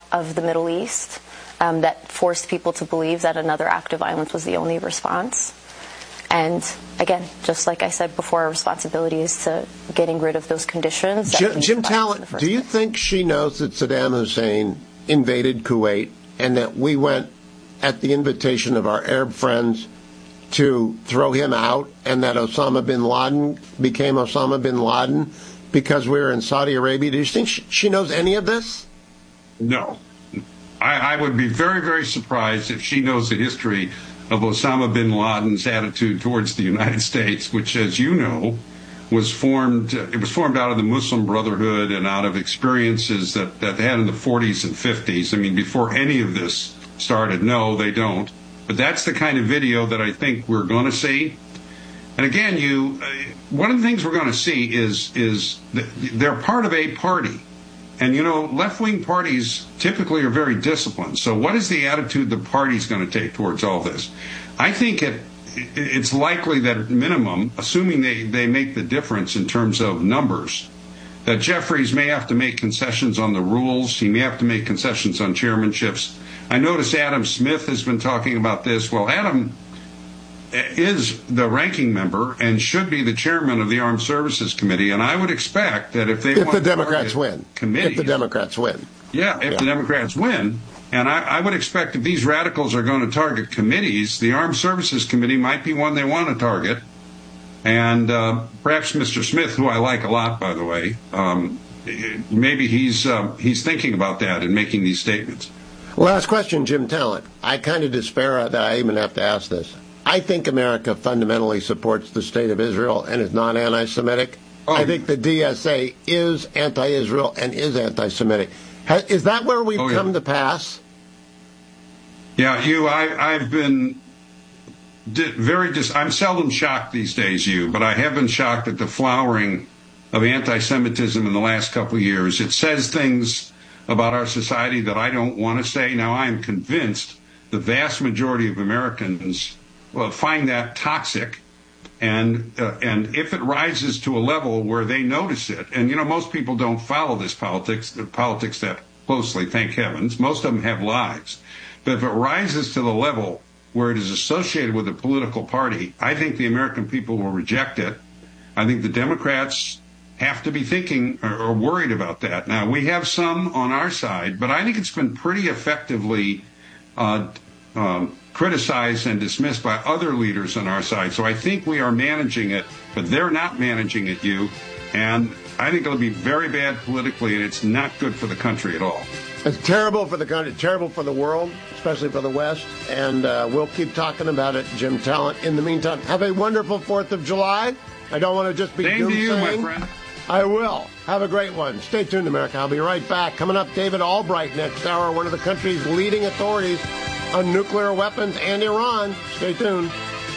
of the Middle East that forced people to believe that another act of violence was the only response. And again, just like I said before, our responsibility is to getting rid of those conditions. Jim Talent, do you think she knows that Saddam Hussein invaded Kuwait and that we went at the invitation of our Arab friends to throw him out, and that Osama bin Laden became Osama bin Laden because we were in Saudi Arabia? Do you think she knows any of this? No. I would be very, very surprised if she knows the history of Osama bin Laden's attitude towards the United States, which, as you know, was formed out of the Muslim Brotherhood and out of experiences that they had in the 40s and 50s. I mean, before any of this started. No, they don't. But that's the kind of video that I think we're going to see. And again, one of the things we're going to see is they're part of a party. And, left-wing parties typically are very disciplined. So what is the attitude the party's going to take towards all this? I think it's likely that at minimum, assuming they make the difference in terms of numbers, that Jeffries may have to make concessions on the rules. He may have to make concessions on chairmanships. I notice Adam Smith has been talking about this. Well, Adam is the ranking member and should be the chairman of the Armed Services Committee, and I would expect that if the Democrats win, the Democrats win, and I would expect if these radicals are going to target committees, the Armed Services Committee might be one they want to target, and perhaps Mr. Smith, who I like a lot, by the way, maybe he's thinking about that and making these statements. Last question, Jim Talent. I kind of despair that I even have to ask this. I think America fundamentally supports the state of Israel and is not anti-Semitic. I think the DSA is anti-Israel and is anti-Semitic. Is that where we've come to pass? Yeah, I've been I'm seldom shocked these days, but I have been shocked at the flowering of anti-Semitism in the last couple of years. It says things about our society that I don't want to say. Now, I am convinced the vast majority of Americans find that toxic, and if it rises to a level where they notice it, and most people don't follow the politics that closely, thank heavens. Most of them have lives, but if it rises to the level where it is associated with a political party, I think the American people will reject it. I think the Democrats have to be thinking or worried about that. Now, we have some on our side, but I think it's been pretty effectively criticized and dismissed by other leaders on our side. So I think we are managing it, but they're not managing it, and I think it'll be very bad politically, and it's not good for the country at all. It's terrible for the country, terrible for the world, especially for the West, and we'll keep talking about it, Jim Talent. In the meantime, have a wonderful 4th of July. I don't want to just be doomsaying. Same to you, my friend. I will. Have a great one. Stay tuned, America. I'll be right back. Coming up, David Albright next hour, one of the country's leading authorities on nuclear weapons and Iran. Stay tuned.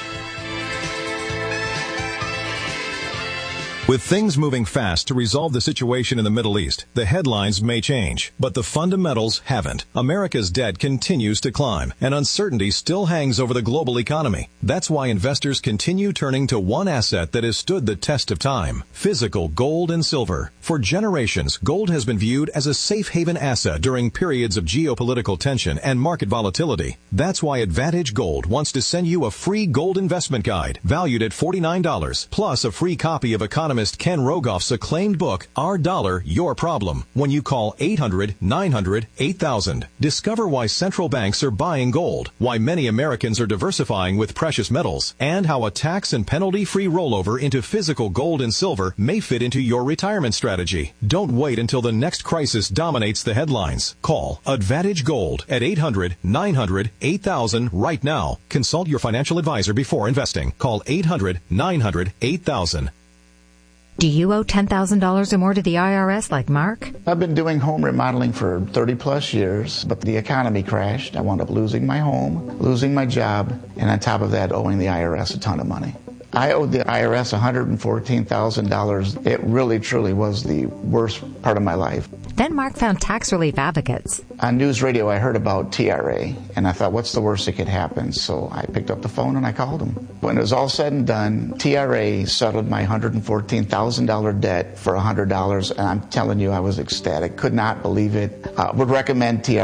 With things moving fast to resolve the situation in the Middle East, the headlines may change, but the fundamentals haven't. America's debt continues to climb, and uncertainty still hangs over the global economy. That's why investors continue turning to one asset that has stood the test of time: physical gold and silver. For generations, gold has been viewed as a safe haven asset during periods of geopolitical tension and market volatility. That's why Advantage Gold wants to send you a free gold investment guide valued at $49, plus a free copy of economist Ken Rogoff's acclaimed book, Our Dollar, Your Problem, when you call 800-900-8000. Discover why central banks are buying gold, why many Americans are diversifying with precious metals, and how a tax and penalty-free rollover into physical gold and silver may fit into your retirement strategy. Don't wait until the next crisis dominates the headlines. Call Advantage Gold at 800-900-8000 right now. Consult your financial advisor before investing. Call 800-900-8000. Do you owe $10,000 or more to the IRS like Mark? I've been doing home remodeling for 30 plus years, but the economy crashed. I wound up losing my home, losing my job, and on top of that, owing the IRS a ton of money. I owed the IRS $114,000. It really, truly was the worst part of my life. Then Mark found tax relief advocates. On news radio, I heard about TRA, and I thought, what's the worst that could happen? So I picked up the phone and I called them. When it was all said and done, TRA settled my $114,000 debt for $100, and I'm telling you, I was ecstatic. Could not believe it. Would recommend TRA.